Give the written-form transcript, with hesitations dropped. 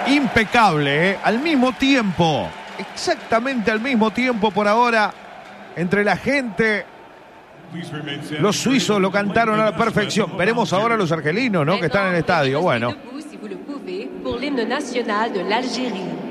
Impecable, ¿eh? Al mismo tiempo, exactamente al mismo tiempo por ahora, entre la gente. Los suizos lo cantaron a la perfección. Veremos ahora a los argelinos, ¿no? Que están en el estadio. Bueno. Pour l'hymne national de l'Algérie.